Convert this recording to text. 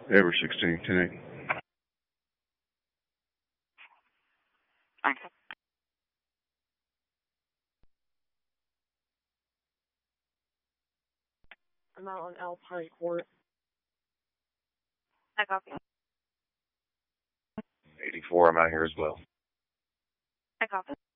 Ever 16, 10-8. Okay. I'm out on Alpine Court. I copy. 84, I'm out here as well. I copy.